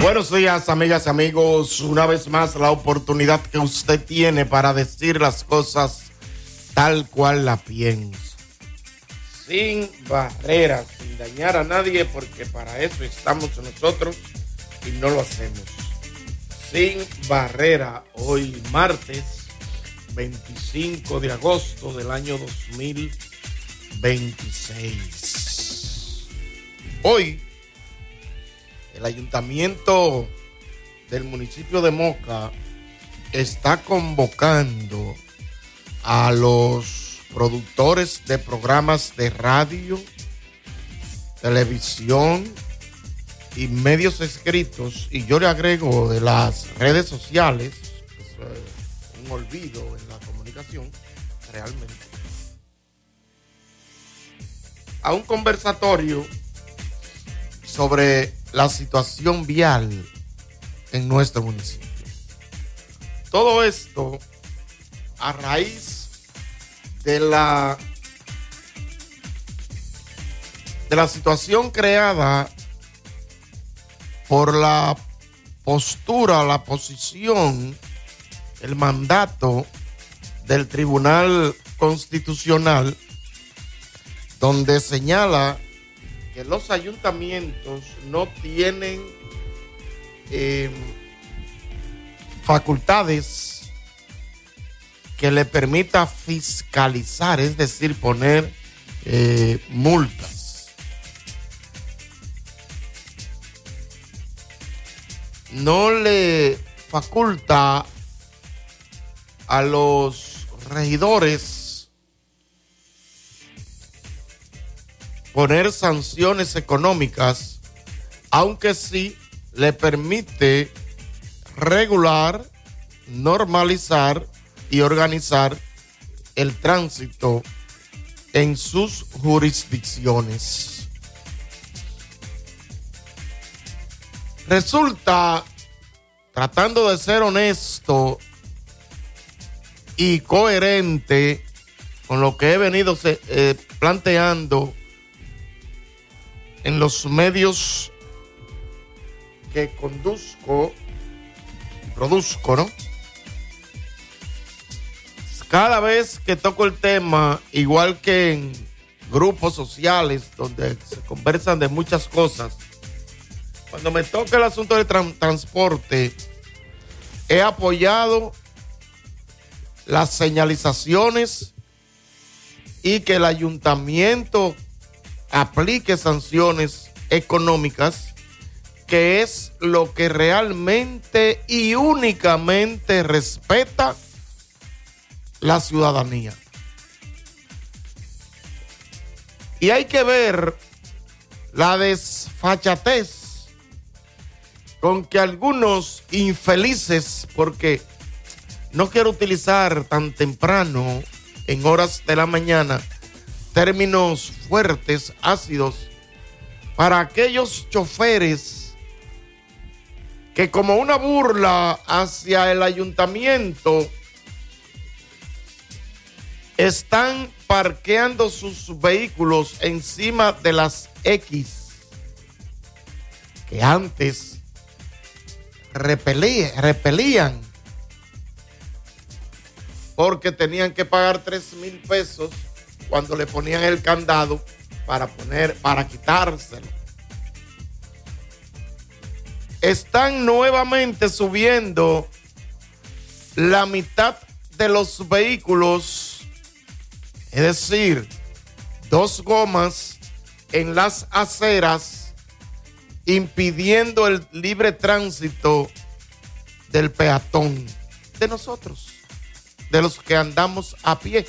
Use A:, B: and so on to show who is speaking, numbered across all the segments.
A: Buenos días, amigas y amigos. Una vez más, la oportunidad que usted tiene para decir las cosas tal cual la piensa. Sin barreras, sin dañar a nadie, porque para eso estamos nosotros y no lo hacemos. Sin barrera, hoy martes 25 de agosto del año 2026. Hoy, el ayuntamiento del municipio de Moca está convocando a los productores de programas de radio, televisión y medios escritos, y yo le agrego de las redes sociales, un olvido en la comunicación, realmente, a un conversatorio sobre la situación vial en nuestro municipio. Todo esto a raíz de la situación creada por la postura, la posición, el mandato del Tribunal Constitucional, donde señala que los ayuntamientos no tienen facultades que le permita fiscalizar, es decir, poner multas. No le faculta a los regidores poner sanciones económicas, aunque sí le permite regular, normalizar y organizar el tránsito en sus jurisdicciones. Resulta, tratando de ser honesto y coherente con lo que he venido planteando en los medios que conduzco y produzco, ¿no? Cada vez que toco el tema, igual que en grupos sociales donde se conversan de muchas cosas, cuando me toca el asunto del transporte, he apoyado las señalizaciones y que el ayuntamiento aplique sanciones económicas, que es lo que realmente y únicamente respeta la ciudadanía. Y hay que ver la desfachatez con que algunos infelices, porque no quiero utilizar tan temprano, en horas de la mañana, términos fuertes, ácidos, para aquellos choferes que, como una burla hacia el ayuntamiento, están parqueando sus vehículos encima de las X que antes repelían porque tenían que pagar 3,000 pesos cuando le ponían el candado para quitárselo. Están nuevamente subiendo la mitad de los vehículos, es decir, 2 gomas en las aceras, impidiendo el libre tránsito del peatón, de nosotros, de los que andamos a pie.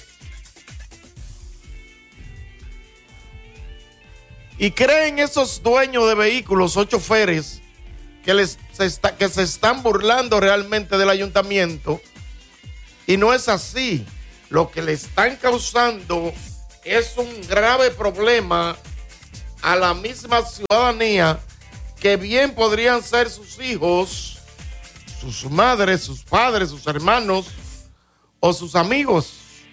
A: Y creen esos dueños de vehículos o choferes que se están burlando realmente del ayuntamiento, y no es así. Lo que le están causando es un grave problema a la misma ciudadanía, que bien podrían ser sus hijos, sus madres, sus padres, sus hermanos o sus amigos.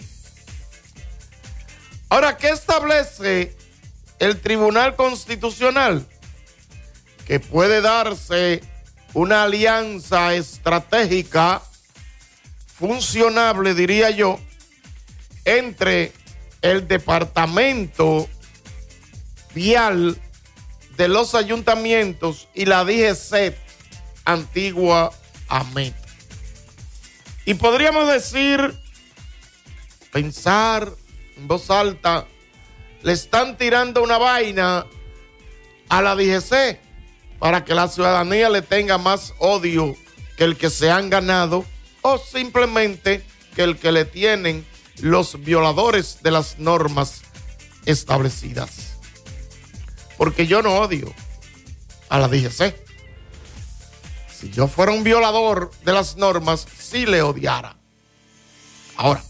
A: Ahora, ¿qué establece el Tribunal Constitucional? Que puede darse una alianza estratégica funcionable, diría yo, entre el departamento vial de los ayuntamientos y la DGC Antigua AMET. Y podríamos decir, pensar en voz alta, le están tirando una vaina a la DGC para que la ciudadanía le tenga más odio que el que se han ganado, o simplemente que el que le tienen los violadores de las normas establecidas. Porque yo no odio a la DGC. Si yo fuera un violador de las normas, sí le odiara. Ahora,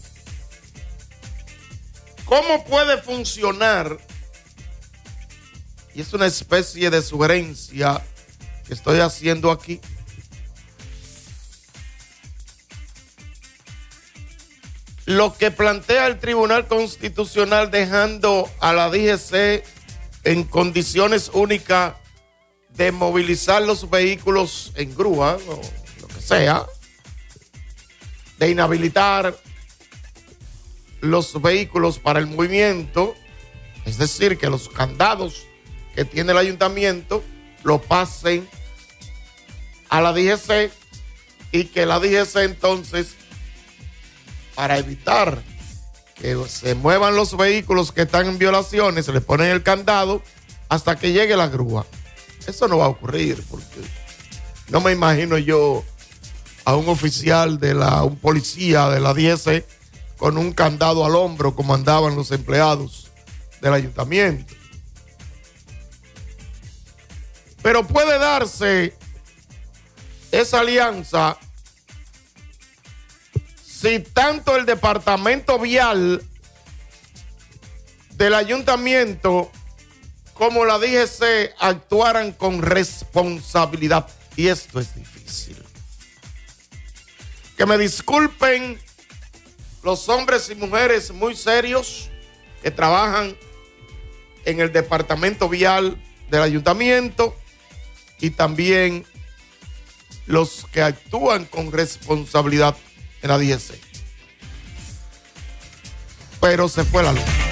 A: ¿cómo puede funcionar? Y es una especie de sugerencia que estoy haciendo aquí. Lo que plantea el Tribunal Constitucional dejando a la DGC en condiciones únicas de movilizar los vehículos en grúa o lo que sea, de inhabilitar los vehículos para el movimiento, es decir, que los candados que tiene el ayuntamiento lo pasen a la DGC y que la DGC entonces, para evitar que se muevan los vehículos que están en violaciones, se les ponen el candado hasta que llegue la grúa. Eso no va a ocurrir porque no me imagino yo a un oficial un policía de la DGC con un candado al hombro como andaban los empleados del ayuntamiento. Pero puede darse esa alianza si tanto el departamento vial del ayuntamiento como la DGC actuaran con responsabilidad. Y esto es difícil. Que me disculpen los hombres y mujeres muy serios que trabajan en el departamento vial del ayuntamiento y también los que actúan con responsabilidad en la DGC. Pero se fue la luz.